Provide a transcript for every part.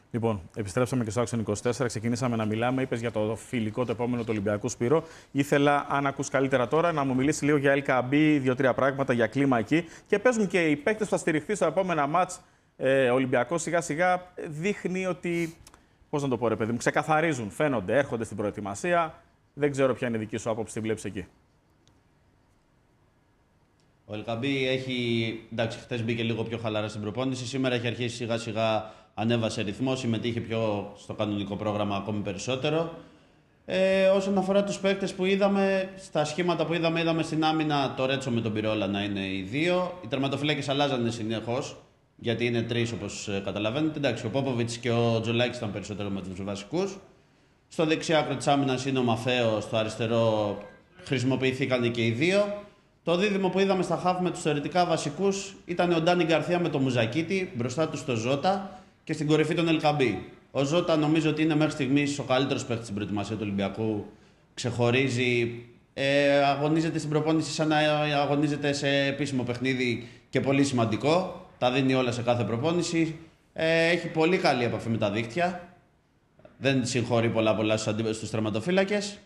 Λοιπόν, επιστρέψαμε και στο Άξιον 24. Ξεκινήσαμε να μιλάμε. Είπες για το φιλικό το επόμενο του Ολυμπιακού, Σπύρο. Ήθελα, αν ακούς καλύτερα τώρα, να μου μιλήσει λίγο για LKB, 2-3 πράγματα για κλίμα εκεί. Και παίζουν και οι παίκτες που θα στηριχθεί στα επόμενα μάτς. Ολυμπιακός σιγά-σιγά δείχνει ότι. Πώς να το πω, ρε παιδί μου, ξεκαθαρίζουν, φαίνονται, έρχονται στην προετοιμασία. Δεν ξέρω ποια είναι η δική σου άποψη, τι βλέπεις εκεί. Ο Ελκαμπή έχει. Εντάξει, χθες μπήκε λίγο πιο χαλαρά στην προπόνηση. Σήμερα έχει αρχίσει σιγά-σιγά, ανέβασε ρυθμό, συμμετείχε πιο στο κανονικό πρόγραμμα ακόμη περισσότερο. Όσον αφορά τους παίκτες που είδαμε, στα σχήματα που είδαμε στην άμυνα το Ρέτσο με τον Πυρόλα να είναι οι δύο. Οι τερματοφύλακες αλλάζανε συνεχώς, γιατί είναι τρεις όπως καταλαβαίνετε. Εντάξει, ο Πόποβιτς και ο Τζολάκης ήταν περισσότερο με τους βασικούς. Στο δεξιάκρο της άμυνας είναι ο Μαφέο, στο αριστερό χρησιμοποιήθηκαν και οι δύο. Το δίδυμο που είδαμε στα χαφ με τους θεωρητικά βασικούς ήταν ο Ντάνι Γκαρθία με το Μουζακίτη, μπροστά του στο Ζώτα και στην κορυφή τον Ελκαμπή. Ο Ζώτα νομίζω ότι είναι μέχρι στιγμής ο καλύτερος παίκτης στην προετοιμασία του Ολυμπιακού. Ξεχωρίζει, αγωνίζεται στην προπόνηση σαν να αγωνίζεται σε επίσημο παιχνίδι και πολύ σημαντικό. Τα δίνει όλα σε κάθε προπόνηση. Έχει πολύ καλή επαφή με τα δίχτυα. Δεν συγχωρεί πολλά στους τερματοφύλακες.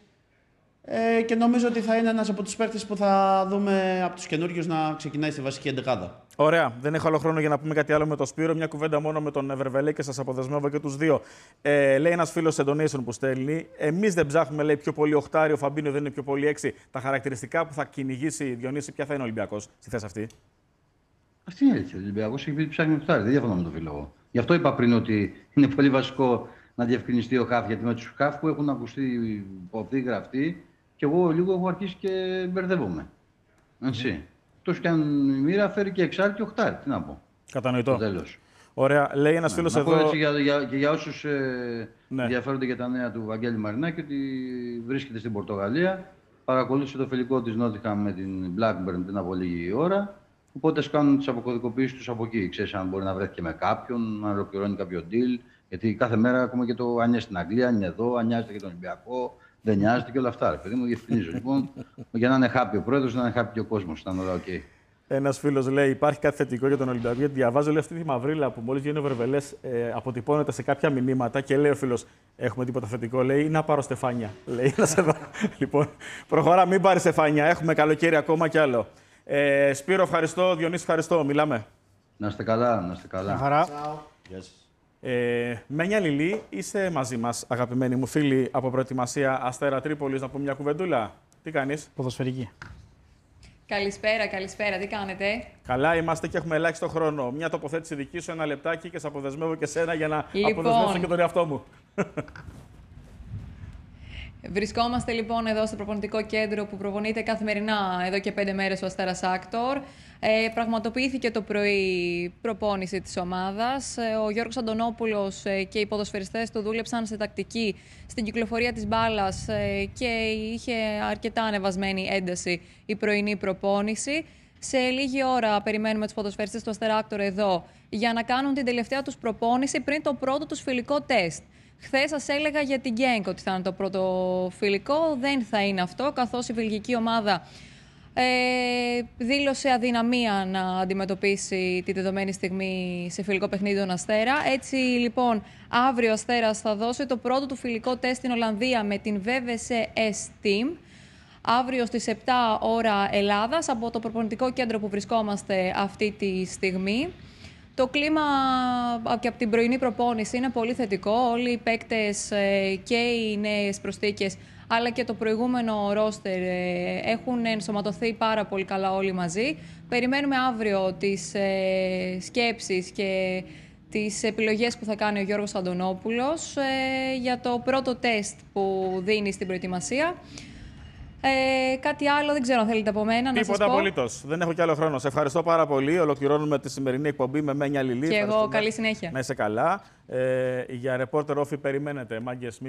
Και νομίζω ότι θα είναι ένας από τους παίκτες που θα δούμε από τους καινούριους να ξεκινάει στη βασική εντεκάδα. Ωραία. Δεν έχω άλλο χρόνο για να πούμε κάτι άλλο με τον Σπύρο. Μια κουβέντα μόνο με τον Βερβελέ και σας αποδεσμεύω και τους δύο. Λέει ένας φίλος σε donation που στέλνει. Εμείς δεν ψάχνουμε, λέει, πιο πολύ οχτάρι, ο Φαμπίνιο δεν είναι πιο πολύ 6. Τα χαρακτηριστικά που θα κυνηγήσει, Διονύση, ποια θα είναι ο Ολυμπιακός στη θέση αυτή? Αυτή είναι έτσι. Ο Ολυμπιακός έχει πει ότι ψάχνει οχτάρι. Δεν διαφωνώ με τον φίλο. Γι' αυτό είπα πριν ότι είναι πολύ βασικό να διευκρινιστεί ο χαφ. Γιατί με τους χαφ που έχουν ακουστεί οπτοί γραφτοί. Και εγώ λίγο έχω αρχίσει και μπερδεύομαι. Έτσι. Εκτός κι αν η μοίρα φέρει και εξάρι και οχτάρι. Τι να πω. Κατανοητό. Τέλος. Ωραία. Λέει ένας φίλος εδώ. Να πω έτσι για όσους ενδιαφέρονται για τα νέα του Βαγγέλη Μαρινάκη, ότι βρίσκεται στην Πορτογαλία. Παρακολούθησε το φιλικό της Νότιχαμ με την Blackburn πριν από λίγη ώρα. Οπότε κάνουν τις αποκωδικοποιήσεις τους από εκεί. Ξέρεις αν μπορεί να βρέθηκε με κάποιον, να ολοκληρώνει κάποιο deal. Γιατί κάθε μέρα ακούμε και το αν είναι στην Αγγλία, αν είναι εδώ, αν νοιάζεται για τον Ολυμπιακό. Δεν νοιάζεται και όλα αυτά. Ρε παιδί μου, διευκρινίζω. Λοιπόν, για να είναι happy ο πρόεδρος, να είναι happy και ο κόσμος. Ήταν όλα OK. Ένας φίλος λέει: υπάρχει κάτι θετικό για τον Ολυμπιακό? Γιατί διαβάζω όλη αυτή τη μαυρίλα που μόλις βγαίνει ο Βερβελές, αποτυπώνεται σε κάποια μηνύματα και λέει ο φίλος: έχουμε τίποτα θετικό? Λέει: να πάρω στεφάνια. Λέει: να σε δω. Λοιπόν, προχωρά, μην πάρει στεφάνια. Έχουμε καλοκαίρι ακόμα κι άλλο. Σπύρο, ευχαριστώ. Διονύση, ευχαριστώ. Μιλάμε. Να είστε καλά, να είστε καλά. Χαρά. Μένια Λιλή, είσαι μαζί μας, αγαπημένοι μου φίλοι από προετοιμασία Αστέρα Τρίπολης, να πούμε μια κουβεντούλα? Τι κάνεις? Ποδοσφαιρική. Καλησπέρα, τι κάνετε? Καλά είμαστε και έχουμε ελάχιστο χρόνο. Μια τοποθέτηση δική σου, ένα λεπτάκι και σε αποδεσμεύω και σένα για να αποδεσμεύσω και τον εαυτό μου. Βρισκόμαστε λοιπόν εδώ στο προπονητικό κέντρο που προπονείται καθημερινά εδώ και 5 μέρες ο Αστέρας Άκτορ. Πραγματοποιήθηκε το πρωί προπόνηση της ομάδας. Ο Γιώργος Αντωνόπουλος και οι ποδοσφαιριστές του δούλεψαν σε τακτική στην κυκλοφορία της μπάλας και είχε αρκετά ανεβασμένη ένταση η πρωινή προπόνηση. Σε λίγη ώρα περιμένουμε τους ποδοσφαιριστές του Αστέρα Άκτορ εδώ για να κάνουν την τελευταία τους προπόνηση πριν το πρώτο τους φιλικό τεστ. Χθες σας έλεγα για την Γκένκ ότι θα είναι το πρώτο φιλικό. Δεν θα είναι αυτό, καθώς η βελγική ομάδα δήλωσε αδυναμία να αντιμετωπίσει τη δεδομένη στιγμή σε φιλικό παιχνίδι τον Αστέρα. Έτσι λοιπόν αύριο ο Αστέρας θα δώσει το πρώτο του φιλικό τεστ στην Ολλανδία με την VVCS Team. Αύριο στις 7 ώρα Ελλάδας από το προπονητικό κέντρο που βρισκόμαστε αυτή τη στιγμή. Το κλίμα και από την πρωινή προπόνηση είναι πολύ θετικό. Όλοι οι παίκτες και οι νέες προσθήκες αλλά και το προηγούμενο ρόστερ έχουν ενσωματωθεί πάρα πολύ καλά όλοι μαζί. Περιμένουμε αύριο τις σκέψεις και τις επιλογές που θα κάνει ο Γιώργος Αντωνόπουλος για το πρώτο τεστ που δίνει στην προετοιμασία. Κάτι άλλο δεν ξέρω αν θέλετε από μένα να σας πω. Τίποτα απολύτως. Δεν έχω κι άλλο χρόνο. Σε ευχαριστώ πάρα πολύ. Ολοκληρώνουμε τη σημερινή εκπομπή με Μένια Λιλή. Και εγώ καλή συνέχεια. Να είσαι καλά. Για ρεπόρτερ όφη περιμένετε. Μάγκες.